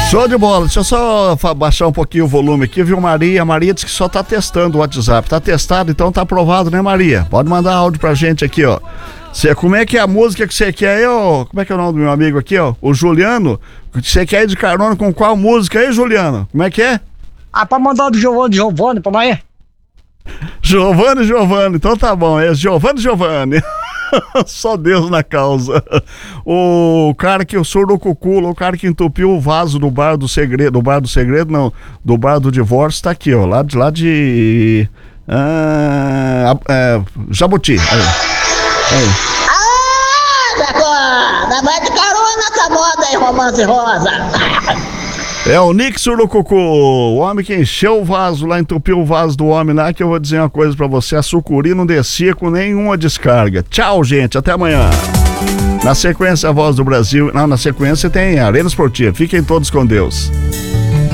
Show de bola, deixa eu só baixar um pouquinho o volume aqui, viu, Maria? Maria disse que só tá testando o WhatsApp. Tá testado, então tá aprovado, né, Maria? Pode mandar áudio pra gente aqui, ó. Como é que é a música que você quer aí, ó? Como é que é o nome do meu amigo aqui, ó? O Juliano. Você quer ir de carona com qual música aí, Juliano? Como é que é? Pra mandar do Giovanni pra nós. Giovanni, então tá bom, é Giovanni. Só Deus na causa. O cara que o surdo-cucula, o cara que entupiu o vaso do bar do segredo, do bar do divórcio, tá aqui, ó, lá de Jabuti. Aí. Vai de carona essa moda aí, Romance Rosa. É o Nick Surucucu, o homem que encheu o vaso lá, entupiu o vaso do homem lá, que eu vou dizer uma coisa pra você, a sucuri não descia com nenhuma descarga. Tchau, gente, até amanhã. Na sequência, a Voz do Brasil, na sequência tem a Arena Esportiva. Fiquem todos com Deus.